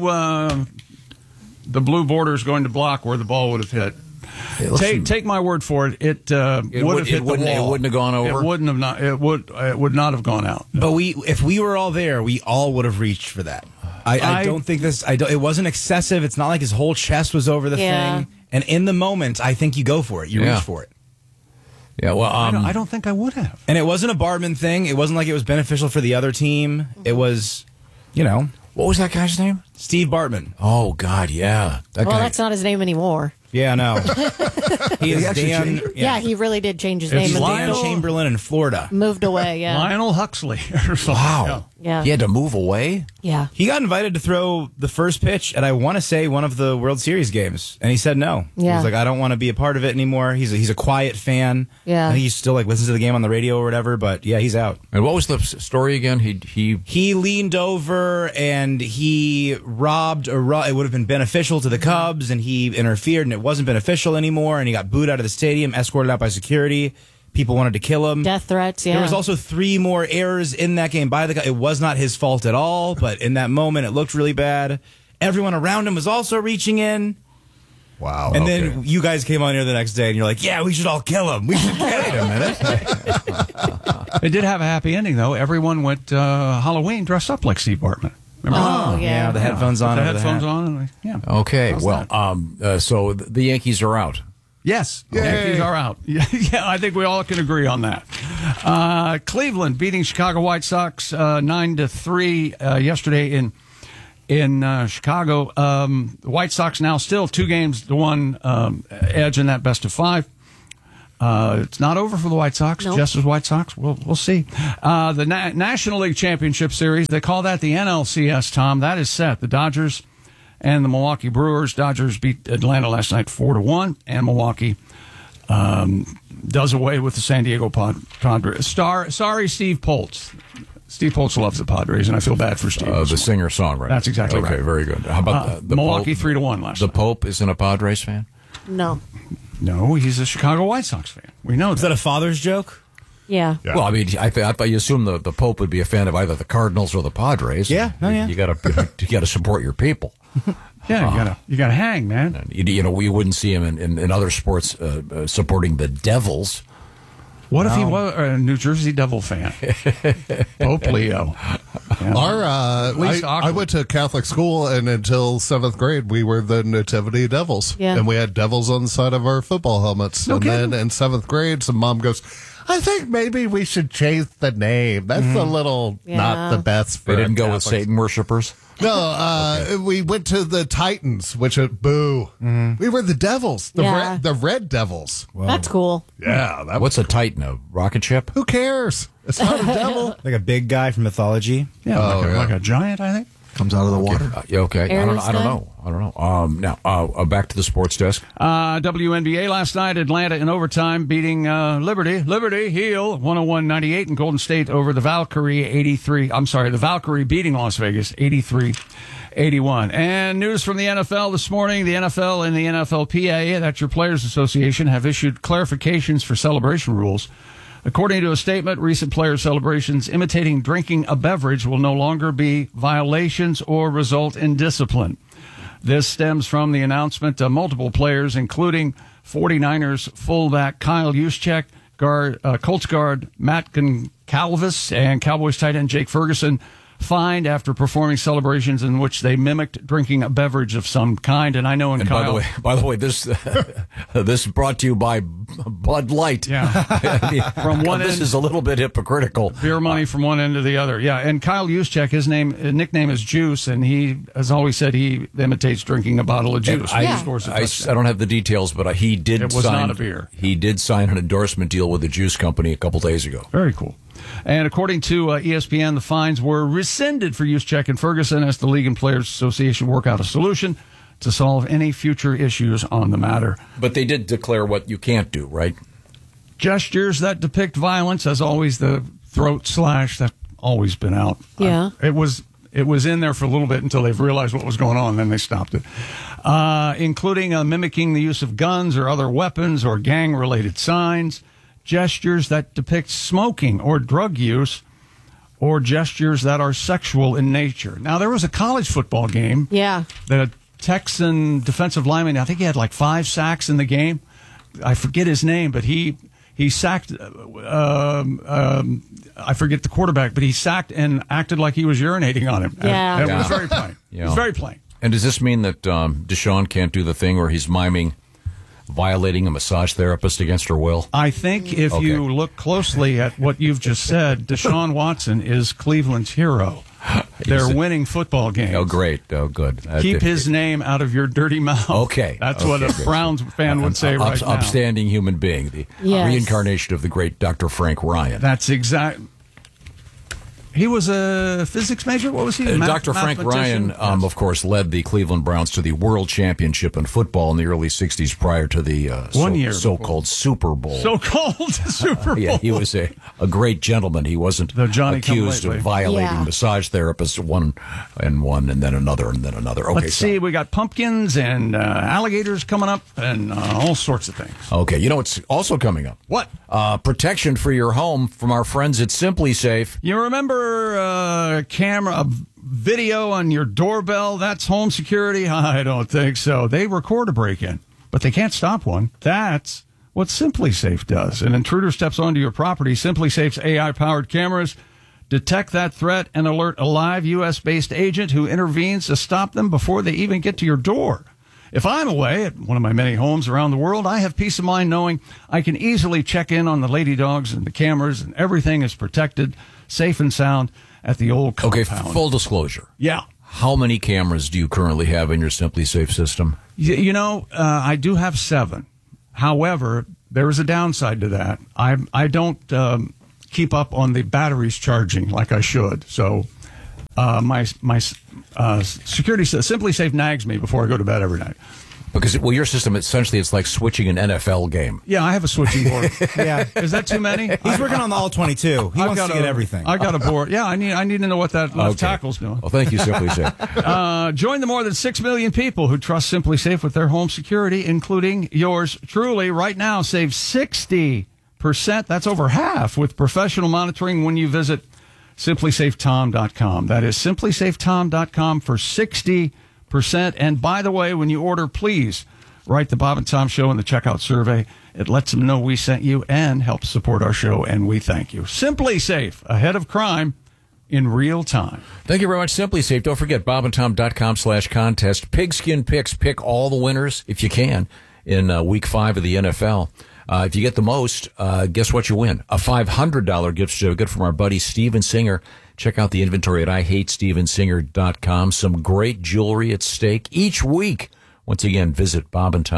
border is going to block where the ball would have hit. Take my word for it. It would have hit the wall. It wouldn't have gone over. It wouldn't have not. It would not have gone out. But if we were all there, we all would have reached for that. I don't think this. It wasn't excessive. It's not like his whole chest was over the thing. And in the moment, I think you go for it. You reach for it. Yeah. Well, I don't think I would have. And it wasn't a Bartman thing. It wasn't like it was beneficial for the other team. It was, what was that guy's name? Steve Bartman. Oh God, yeah. That's not his name anymore. Yeah, no. He is Dan. Yeah, he really did change his It's name. Dan Chamberlain in Florida. Moved away, yeah. Lionel Huxley or something. Wow. Yeah. He had to move away? Yeah. He got invited to throw the first pitch at, I want to say, one of the World Series games, and he said no. Yeah. He was like, I don't want to be a part of it anymore. He's a quiet fan. Yeah. I think he still listens to the game on the radio or whatever, but yeah, he's out. And what was the story again? He leaned over and he robbed it would have been beneficial to the Cubs, and he interfered, and it wasn't beneficial anymore, and he got booed out of the stadium, escorted out by security. People wanted to kill him. Death threats, yeah. There was also 3 more errors in that game by the guy. It was not his fault at all, but in that moment, it looked really bad. Everyone around him was also reaching in. Wow. And then you guys came on here the next day, and you're like, yeah, we should all kill him. We should kill him. Wait a minute. It did have a happy ending, though. Everyone went Halloween dressed up like Steve Bartman. Remember? yeah, the headphones on. The over headphones hat. on. Yeah. Okay, How's well, so the Yankees are out. Yes, Yankees are out. Yeah, I think we all can agree on that. Cleveland beating Chicago White Sox 9-3 yesterday in Chicago. The White Sox now still 2-1 edge in that best of 5. It's not over for the White Sox. Nope. Just as White Sox. We'll see. The National League Championship Series, they call that the NLCS, Tom. That is set. The Dodgers and the Milwaukee Brewers. Dodgers beat Atlanta last night 4-1, and Milwaukee does away with the San Diego Padres. Sorry, Steve Poltz. Steve Poltz loves the Padres, and I feel bad for Steve. The singer-songwriter. That's exactly right. Okay, very good. How about the Milwaukee Pope? 3-1 last The night. Pope isn't a Padres fan? No. No, he's a Chicago White Sox fan. We know that. Is that a father's joke? Yeah. Well, I mean, I you assume the Pope would be a fan of either the Cardinals or the Padres. Yeah, yeah. You gotta support your people. Yeah, you gotta hang, man. You know, we wouldn't see him in other sports supporting the Devils. What if he was a New Jersey Devil fan? Pope Leo. Yeah. I went to Catholic school, and until 7th grade, we were the Nativity Devils. Yeah. And we had devils on the side of our football helmets. No and kidding. then in 7th grade, some mom goes, I think maybe we should change the name. That's a little not the best for They didn't go with Catholics." Satan worshippers. No, we went to the Titans, which boo. We were the Devils, the Red Devils. That's cool. Yeah. What's a Titan? A rocket ship? Who cares? It's not a devil. Like a big guy from mythology. Yeah, like a giant, I think. Comes out of the water. Okay. I Airless don't know. Now, back to the sports desk. WNBA last night, Atlanta in overtime beating Liberty Heel 101-98, and Golden State over the Valkyrie the Valkyrie beating Las Vegas 83-81. And news from the NFL this morning, the NFL and the NFLPA, that's your Players Association, have issued clarifications for celebration rules. According to a statement, recent player celebrations imitating drinking a beverage will no longer be violations or result in discipline. This stems from the announcement of multiple players, including 49ers fullback Kyle Juszczyk, Colts guard Matt Goncalves, and Cowboys tight end Jake Ferguson, fined after performing celebrations in which they mimicked drinking a beverage of some kind. And I know in Kyle... By the way, this this is brought to you by Bud Light. Yeah. From one this end, is a little bit hypocritical. Beer money from one end to the other. Yeah, and Kyle Juszczyk, his nickname is Juice, and he has always said he imitates drinking a bottle of juice. I don't have the details, but he did. It was not a beer. He did sign an endorsement deal with the juice company a couple days ago. Very cool. And according to ESPN, the fines were rescinded for Juszczyk and Ferguson as the League and Players Association work out a solution to solve any future issues on the matter. But they did declare what you can't do, right? Gestures that depict violence, as always, the throat slash, that's always been out. Yeah. It was in there for a little bit until they've realized what was going on, then they stopped it. Including mimicking the use of guns or other weapons or gang-related signs, gestures that depict smoking or drug use, or gestures that are sexual in nature. Now, there was a college football game. Yeah. That a Texan defensive lineman, I think he had like 5 sacks in the game. I forget his name, but he sacked, I forget the quarterback, but he sacked and acted like he was urinating on him. Yeah. It was very plain. Yeah. It was very plain. And does this mean that Deshaun can't do the thing where he's miming violating a massage therapist against her will? I think if you look closely at what you've just said, Deshaun Watson is Cleveland's hero. They're winning football games. Oh, great. Oh, good. Keep his name out of your dirty mouth. Okay. That's what a Browns fan would say right now. Upstanding human being. The reincarnation of the great Dr. Frank Ryan. That's exact. He was a physics major? What was he? Dr. Frank Ryan, of course, led the Cleveland Browns to the World Championship in football in the early 60s prior to the so-called Super Bowl. So-called Super Bowl. Yeah, he was a great gentleman. He wasn't accused of violating massage therapists, one, and then another, and then another. Okay, Let's see. We got pumpkins and alligators coming up and all sorts of things. Okay, you know what's also coming up? What? Protection for your home from our friends at Simply Safe. You remember a video on your doorbell? That's home security? I don't think so. They record a break-in, but they can't stop one. That's what Simply Safe does. An intruder steps onto your property. Simply Safe's AI-powered cameras detect that threat, and alert a live U.S.-based agent who intervenes to stop them before they even get to your door. If I'm away at one of my many homes around the world, I have peace of mind knowing I can easily check in on the lady dogs and the cameras, and everything is protected, safe and sound at the old compound. Okay, full disclosure. Yeah. How many cameras do you currently have in your Simply Safe system? I do have 7. However, there is a downside to that. I don't keep up on the batteries charging like I should. So my security Simply Safe nags me before I go to bed every night. Because, your system, essentially, it's like switching an NFL game. Yeah, I have a switching board. Yeah. Is that too many? He's working on the all-22. He wants to get everything. I got a board. Yeah, I need to know what that left tackle's doing. Well, thank you, Simply Safe. Join the more than 6 million people who trust Simply Safe with their home security, including yours truly. Right now, save 60%. That's over half with professional monitoring when you visit simplysafetom.com. That is simplysafetom.com for 60%. And by the way, when you order, please write the Bob and Tom Show in the checkout survey. It lets them know we sent you and helps support our show, and we thank you. Simply Safe, ahead of crime in real time. Thank you very much, Simply Safe. Don't forget, bobandtom.com/contest. Pigskin Picks. Pick all the winners, if you can, in Week 5 of the NFL. If you get the most, guess what you win? A $500 gift certificate from our buddy Steven Singer. Check out the inventory at IHateStevenSinger.com. Some great jewelry at stake each week. Once again, visit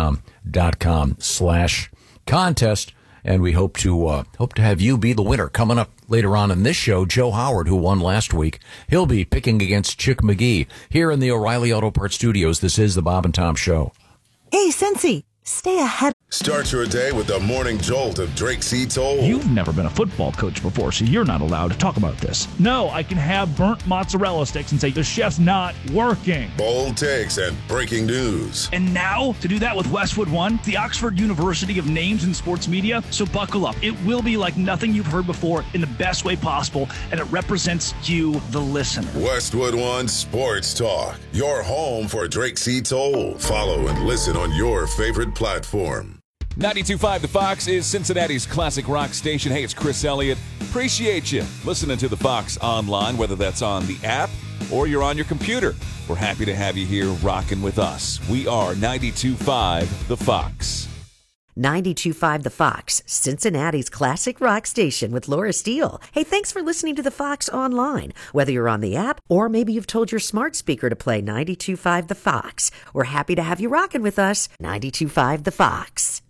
bobandtom.com/contest. And we hope to have you be the winner. Coming up later on in this show, Joe Howard, who won last week, he'll be picking against Chick McGee here in the O'Reilly Auto Parts Studios. This is the Bob and Tom Show. Hey, Cincy, stay ahead. Start your day with the morning jolt of Drake C. Toll. You've never been a football coach before, so you're not allowed to talk about this. No, I can have burnt mozzarella sticks and say the chef's not working. Bold takes and breaking news. And now, to do that with Westwood One, the Oxford University of Names in Sports Media. So buckle up. It will be like nothing you've heard before in the best way possible, and it represents you, the listener. Westwood One Sports Talk, your home for Drake C. Toll. Follow and listen on your favorite platform. 92.5 The Fox is Cincinnati's classic rock station. Hey, it's Chris Elliott. Appreciate you listening to The Fox online, whether that's on the app or you're on your computer. We're happy to have you here rocking with us. We are 92.5 The Fox. 92.5 The Fox, Cincinnati's classic rock station with Laura Steele. Hey, thanks for listening to The Fox online. Whether you're on the app or maybe you've told your smart speaker to play 92.5 The Fox. We're happy to have you rocking with us. 92.5 The Fox.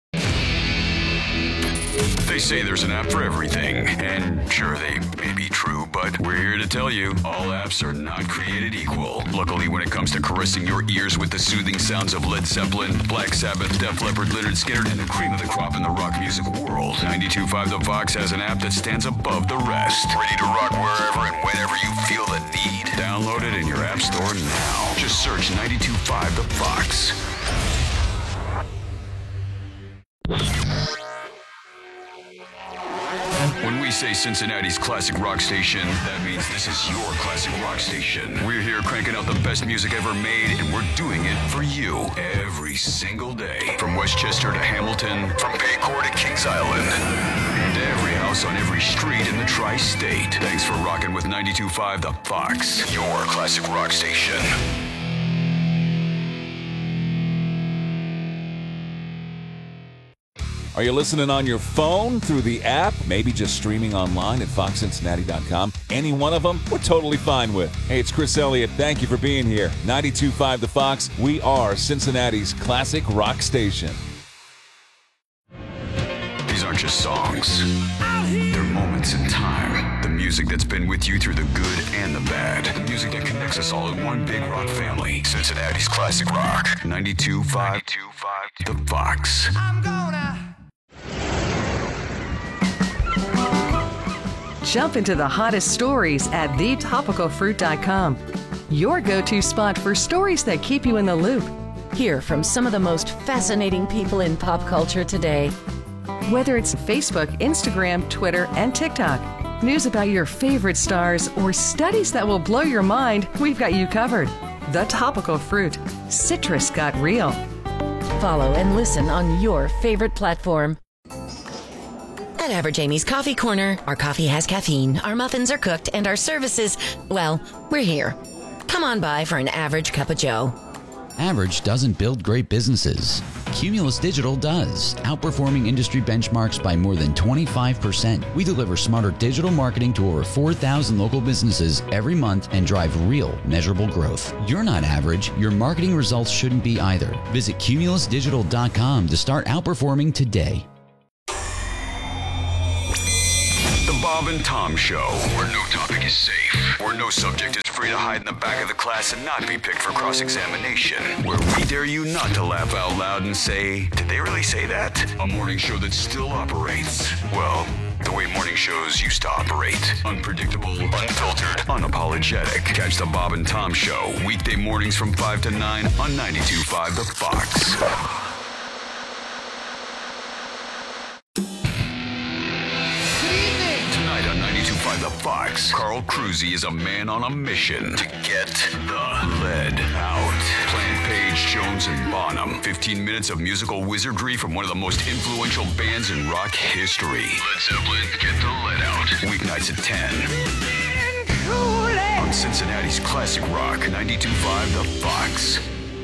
They say there's an app for everything, and sure, they may be true, but we're here to tell you all apps are not created equal. Luckily, when it comes to caressing your ears with the soothing sounds of Led Zeppelin, Black Sabbath, Def Leppard, Lynyrd Skynyrd, and the cream of the crop in the rock music world, 92.5 The Fox has an app that stands above the rest. Ready to rock wherever and whenever you feel the need. Download it in your app store now. Just search 92.5 The Fox. When we say Cincinnati's classic rock station, that means this is your classic rock station. We're here cranking out the best music ever made, and we're doing it for you every single day. From Westchester to Hamilton, from Paycor to Kings Island, and every house on every street in the tri-state. Thanks for rocking with 92.5 The Fox, your classic rock station. Are you listening on your phone, through the app, maybe just streaming online at foxcincinnati.com? Any one of them, we're totally fine with. Hey, it's Chris Elliott. Thank you for being here. 92.5 The Fox. We are Cincinnati's classic rock station. These aren't just songs. They're moments in time. The music that's been with you through the good and the bad. The music that connects us all in one big rock family. Cincinnati's classic rock. 92.5 The Fox. I'm gonna Jump into the hottest stories at thetopicalfruit.com. Your go-to spot for stories that keep you in the loop. Hear from some of the most fascinating people in pop culture today. Whether it's Facebook, Instagram, Twitter, and TikTok, news about your favorite stars, or studies that will blow your mind, we've got you covered. The Topical Fruit. Citrus got real. Follow and listen on your favorite platform. At At Average Amy's Coffee Corner, our coffee has caffeine, our muffins are cooked, and our services, well, we're here. Come on by for an average cup of joe. Average doesn't build great businesses. Cumulus Digital does, outperforming industry benchmarks by more than 25%. We deliver smarter digital marketing to over 4,000 local businesses every month and drive real, measurable growth. You're not average. Your marketing results shouldn't be either. Visit cumulusdigital.com to start outperforming today. The Bob and Tom Show, where no topic is safe, where no subject is free to hide in the back of the class and not be picked for cross-examination, where we dare you not to laugh out loud and say, did they really say that? A morning show that still operates, well, the way morning shows used to operate. Unpredictable, unfiltered, unapologetic. Catch the Bob and Tom Show, weekday mornings from 5 to 9 on 92.5 The Fox. By the Fox, Carl Cruzy is a man on a mission to get the lead out. Plant Page, Jones, and Bonham. 15 minutes of musical wizardry from one of the most influential bands in rock history. Led Zeppelin, Get the Lead Out. Weeknights at 10. On Cincinnati's Classic Rock, 92.5 The Fox.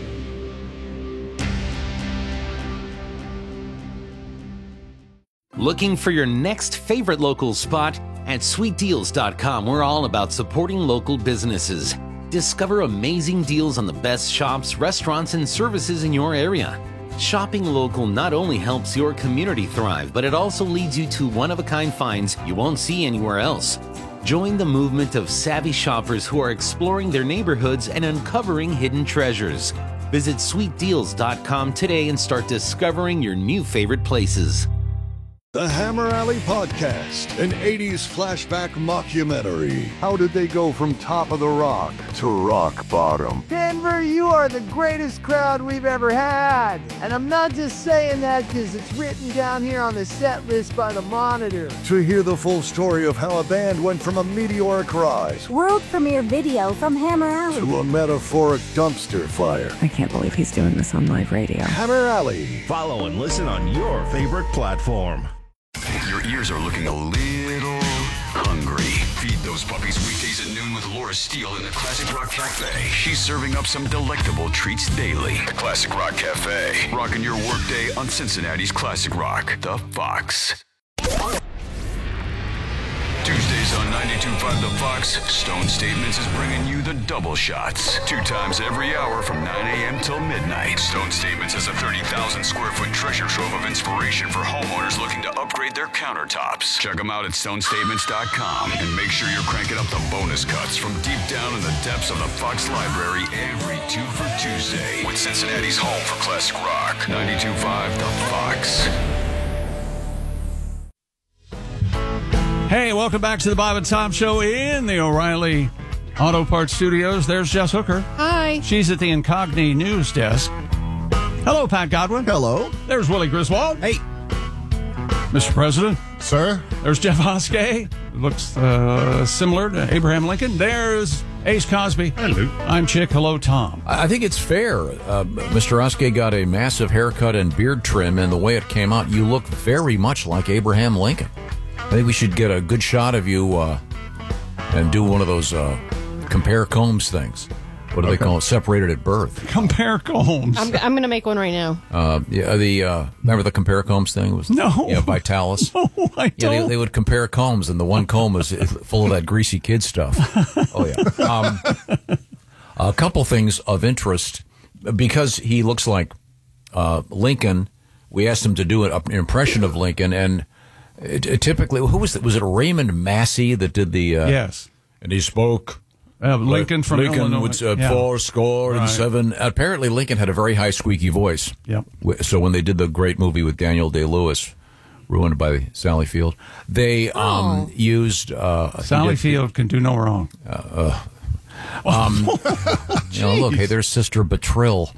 Looking for your next favorite local spot? At sweetdeals.com, we're all about supporting local businesses. Discover amazing deals on the best shops, restaurants, and services in your area. Shopping local not only helps your community thrive, but it also leads you to one-of-a-kind finds you won't see anywhere else. Join the movement of savvy shoppers who are exploring their neighborhoods and uncovering hidden treasures. Visit sweetdeals.com today and start discovering your new favorite places. The Hammer Alley Podcast, an 80s flashback mockumentary. How did they go from top of the rock to rock bottom? Denver, you are the greatest crowd we've ever had. And I'm not just saying that because it's written down here on the set list by the Monitor. To hear the full story of how a band went from a meteoric rise, world premiere video from Hammer Alley, to a metaphoric dumpster fire. I can't believe he's doing this on live radio. Hammer Alley. Follow and listen on your favorite platform. Your ears are looking a little hungry. Feed those puppies weekdays at noon with Laura Steele in the Classic Rock Cafe. She's serving up some delectable treats daily. The Classic Rock Cafe. Rocking your workday on Cincinnati's Classic Rock. The Fox. Tuesdays on 92.5 The Fox, Stone Statements is bringing you the double shots. 2 times every hour from 9 a.m. till midnight. Stone Statements is a 30,000 square foot treasure trove of inspiration for homeowners looking to upgrade their countertops. Check them out at stonestatements.com and make sure you're cranking up the bonus cuts from deep down in the depths of the Fox Library every 2 for Tuesday with Cincinnati's home for classic rock. 92.5 The Fox. Hey, welcome back to the Bob and Tom Show in the O'Reilly Auto Parts Studios. There's Jess Hooker. Hi. She's at the Incogni News Desk. Hello, Pat Godwin. Hello. There's Willie Griswold. Hey. Mr. President. Sir. There's Jeff Oskey. Looks similar to Abraham Lincoln. There's Ace Cosby. Hello. I'm Chick. Hello, Tom. I think it's fair. Mr. Oskey got a massive haircut and beard trim, and the way it came out, you look very much like Abraham Lincoln. I think we should get a good shot of you and do one of those compare Combs things. What do they call it? Separated at birth. Compare Combs. I'm going to make one right now. Remember the compare Combs thing? Was Vitalis. No, I don't. Yeah, they would compare combs, and the one comb was full of that greasy kid stuff. Oh yeah. A couple things of interest because he looks like Lincoln. We asked him to do an impression of Lincoln, and typically, who was it? Was it Raymond Massey that did the? Yes. And he spoke. Lincoln from Illinois. Would 4 Apparently, Lincoln had a very high, squeaky voice. Yep. So when they did the great movie with Daniel Day-Lewis, ruined by Sally Field, they used Sally Field can do no wrong. Look, hey, there's Sister Betrill.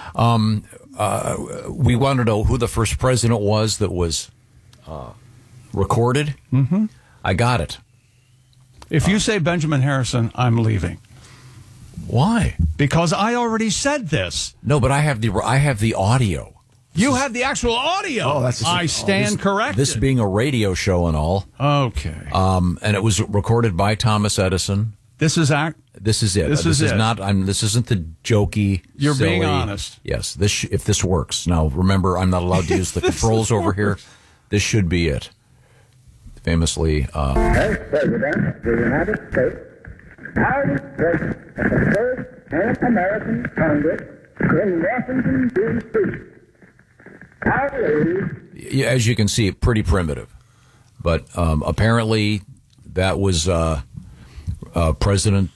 We want to know who the first president was that was recorded. Mm-hmm. I got it. If you say Benjamin Harrison, I'm leaving. Why? Because I already said this. No, but I have the audio. You had the actual audio. I stand corrected. This being a radio show and all. Okay. And it was recorded by Thomas Edison. This is it. This is it. This is not. This isn't the jokey. You're silly, being honest. Yes. If this works. Now, remember, I'm not allowed to use the controls over here. This should be it. Famously. As President of the United States, I was present at the first Pan-American Congress in Washington, D.C. I believe. As you can see, pretty primitive. But apparently that was President